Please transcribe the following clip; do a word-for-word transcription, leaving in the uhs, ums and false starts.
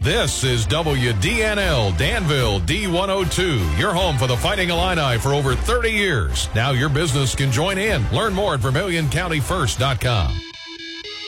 This is W D N L Danville D one oh two, your home for the Fighting Illini for over thirty years. Now your business can join in. Learn more at Vermilion County First dot com.